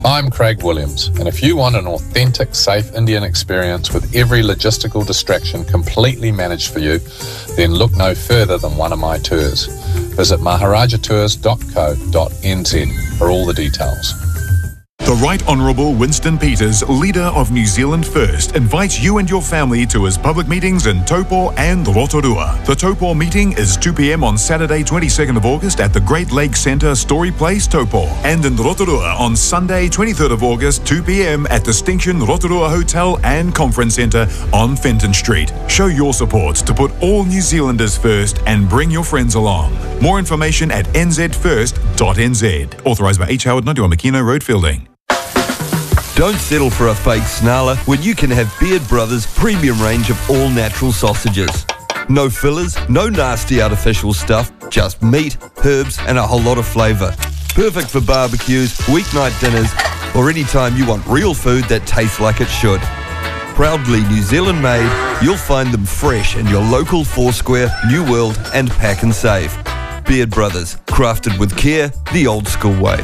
I'm Craig Williams, and if you want an authentic, safe Indian experience with every logistical distraction completely managed for you, then look no further than one of my tours. Visit maharajatours.co.nz for all the details. The Right Honourable Winston Peters, leader of New Zealand First, invites you and your family to his public meetings in Taupo and Rotorua. The Taupo meeting is 2 p.m. on Saturday 22nd of August at the Great Lakes Centre, Story Place, Taupo. And in Rotorua on Sunday 23rd of August, 2 p.m. at Distinction Rotorua Hotel and Conference Centre on Fenton Street. Show your support to put all New Zealanders first and bring your friends along. More information at nzfirst.nz. Authorised by H. Howard, 91 Makino Road, Fielding. Don't settle for a fake snarler when you can have Beard Brothers' premium range of all-natural sausages. No fillers, no nasty artificial stuff, just meat, herbs and a whole lot of flavour. Perfect for barbecues, weeknight dinners or any time you want real food that tastes like it should. Proudly New Zealand made, you'll find them fresh in your local Foursquare, New World and Pack and Save. Beard Brothers, crafted with care, the old school way.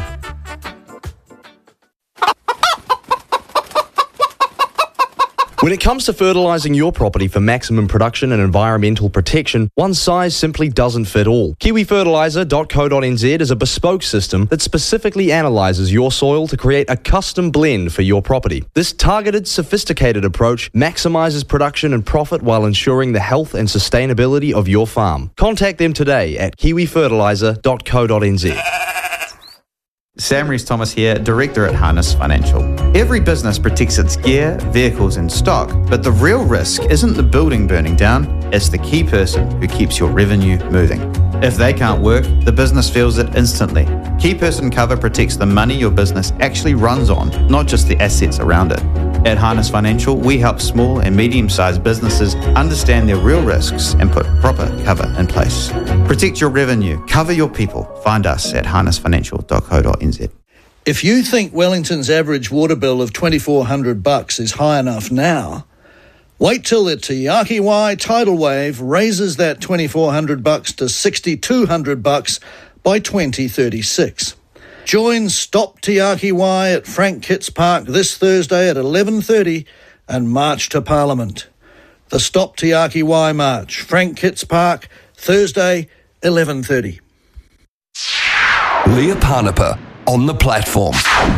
When it comes to fertilising your property for maximum production and environmental protection, one size simply doesn't fit all. KiwiFertiliser.co.nz is a bespoke system that specifically analyses your soil to create a custom blend for your property. This targeted, sophisticated approach maximises production and profit while ensuring the health and sustainability of your farm. Contact them today at KiwiFertiliser.co.nz. Sam Rees-Thomas here, Director at Harness Financial. Every business protects its gear, vehicles and stock, but the real risk isn't the building burning down, it's the key person who keeps your revenue moving. If they can't work, the business feels it instantly. Key person cover protects the money your business actually runs on, not just the assets around it. At Harness Financial, we help small and medium-sized businesses understand their real risks and put proper cover in place. Protect your revenue, cover your people. Find us at harnessfinancial.co.nz. If you think Wellington's average water bill of $2,400 is high enough now, wait till the Te Ākiwai tidal wave raises that $2,400 to $6,200 by 2036. Join Stop Te Ākiwai at Frank Kitts Park this Thursday at 11:30 and march to Parliament. The Stop Te Ākiwai March, Frank Kitts Park, Thursday, 11:30. Leah Parnapa on the platform.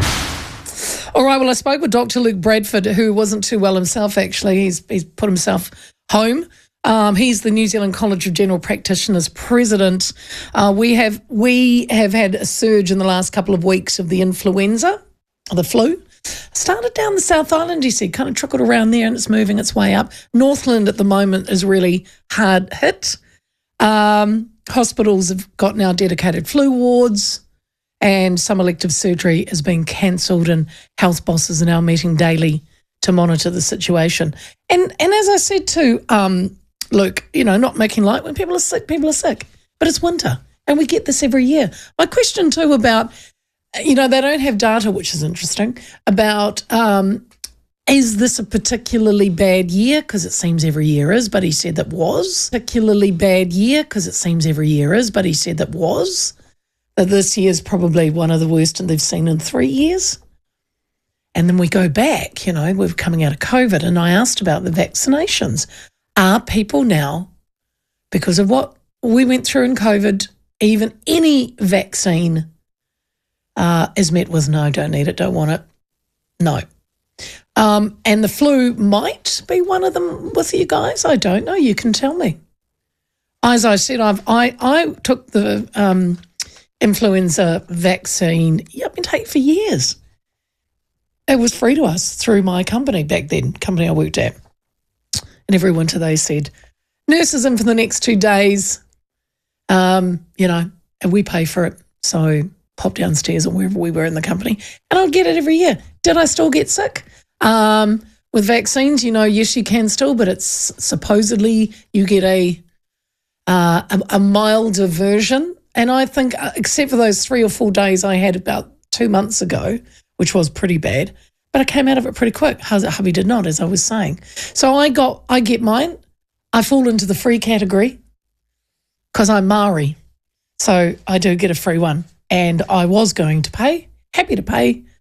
All right, well, I spoke with Dr. Luke Bradford, who wasn't too well himself, actually. He's put himself home. He's the New Zealand College of General Practitioners president. We have had a surge in the last couple of weeks of the influenza, the flu. Started down the South Island, he said, kind of trickled around there and it's moving its way up. Northland at the moment is really hard hit. Hospitals have got now dedicated flu wards and some elective surgery has been cancelled and health bosses are now meeting daily to monitor the situation. And as I said to Luke, not making light, when people are sick, but it's winter and we get this every year. My question too about, they don't have data, which is interesting, about is this a particularly bad year? Because it seems every year is, but he said that was. Particularly bad year, because it seems every year is, but he said that was. That this year is probably one of the worst they've seen in 3 years. And then we go back, we're coming out of COVID, and I asked about the vaccinations. Are people now, because of what we went through in COVID, even any vaccine is met with no, don't need it, don't want it, no. And the flu might be one of them with you guys. I don't know. You can tell me. As I said, I took the influenza vaccine. I've been taking it for years. It was free to us through my company back then, company I worked at. And every winter they said, nurses in for the next 2 days, and we pay for it. So pop downstairs or wherever we were in the company. And I'd get it every year. Did I still get sick? With vaccines, yes, you can still, but it's supposedly you get a milder version. And I think, except for those 3 or 4 days I had about 2 months ago, which was pretty bad, but I came out of it pretty quick. Hubby did not, as I was saying. So I get mine. I fall into the free category because I'm Maori. So I do get a free one. And I was going to pay, happy to pay